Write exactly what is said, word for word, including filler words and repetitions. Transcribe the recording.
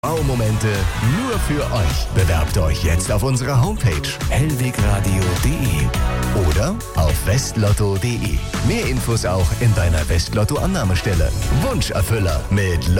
Wow-Momente nur für euch. Bewerbt euch jetzt auf unserer Homepage hellwegradio punkt de oder auf westlotto punkt de. Mehr Infos auch in deiner Westlotto-Annahmestelle. Wunscherfüller mit